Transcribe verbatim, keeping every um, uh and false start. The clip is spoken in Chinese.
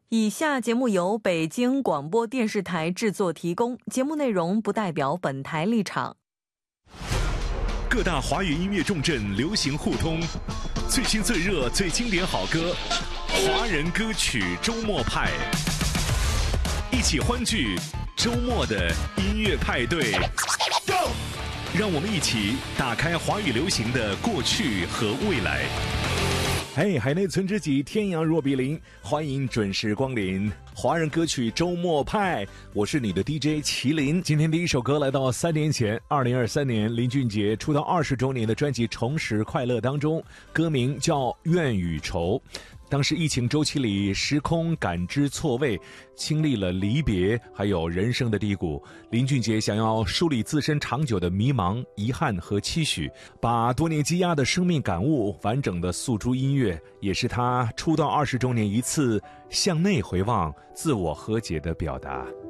以下节目由北京广播电视台制作提供，节目内容不代表本台立场。 各大华语音乐重镇流行互通，最新最热最经典好歌，华人歌曲周末派，一起欢聚周末的音乐派对。Go！ 让我们一起打开华语流行的过去和未来。嘿，海内存知己，天涯若比邻，欢迎准时光临华人歌曲周末派，我是你的 D J 麒麟。今天第一首歌来到三年前，二零二三年林俊杰出道二十周年的专辑《重拾快乐》当中，歌名叫《怨与仇》。当时疫情周期里，时空感知错位，经历了离别，还有人生的低谷。林俊杰想要梳理自身长久的迷茫、遗憾和期许，把多年积压的生命感悟完整的诉诸音乐，也是他出道二十周年一次向内回望、自我和解的表达。